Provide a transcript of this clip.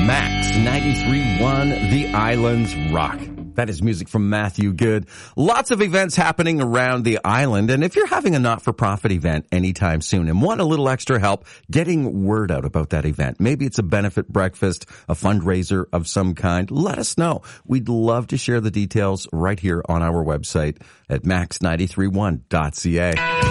Max 93.1, The Islands Rock. That is music from Matthew Good. Lots of events happening around the island. And if you're having a not-for-profit event anytime soon and want a little extra help getting word out about that event, maybe it's a benefit breakfast, a fundraiser of some kind, let us know. We'd love to share the details right here on our website at max931.ca.